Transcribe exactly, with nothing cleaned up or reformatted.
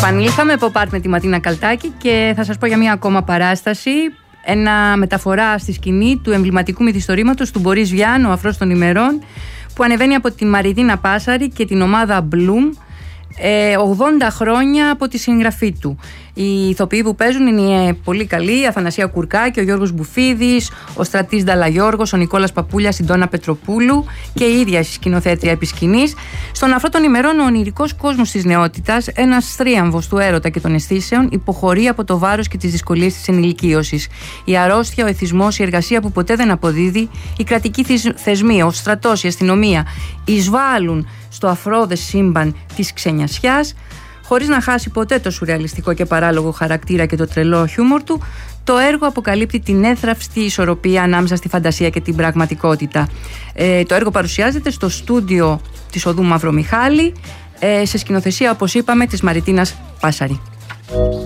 Επανήλθαμε από Πάρτ με τη Ματίνα Καλτάκη και θα σας πω για μια ακόμα παράσταση. Ένα μεταφορά στη σκηνή του εμβληματικού μυθιστορήματος του Μπορίς Βιάν, ο Αφρός των ημερών, που ανεβαίνει από τη Μαριτίνα Πάσαρη και την ομάδα Bloom, ογδόντα χρόνια από τη συγγραφή του. Οι ηθοποιοί που παίζουν είναι πολύ καλοί: η Αθανασία Κουρκάκη, ο Γιώργος Μπουφίδης, ο Στρατής Νταλαγιώργος, ο Νικόλας Παπούλιας, η Ντόνα Πετροπούλου και η ίδια η σκηνοθέτρια επί σκηνής. Στον Αφρό των ημερών, ο ονειρικός κόσμος της νεότητας, ένας θρίαμβος του έρωτα και των αισθήσεων, υποχωρεί από το βάρος και τις δυσκολίες της ενηλικίωσης. Η αρρώστια, ο εθισμός, η εργασία που ποτέ δεν αποδίδει, οι κρατικοί θεσμοί, ο στρατός, η αστυνομία εισβάλλουν στο αφρόδες σύμπαν της ξενιασιάς. Χωρίς να χάσει ποτέ το σουρεαλιστικό και παράλογο χαρακτήρα και το τρελό χιούμορ του, το έργο αποκαλύπτει την έθραυστη ισορροπία ανάμεσα στη φαντασία και την πραγματικότητα. Ε, το έργο παρουσιάζεται στο στούντιο της Οδού Μαυρομιχάλη, ε, σε σκηνοθεσία, όπως είπαμε, της Μαριτίνας Πάσαρη.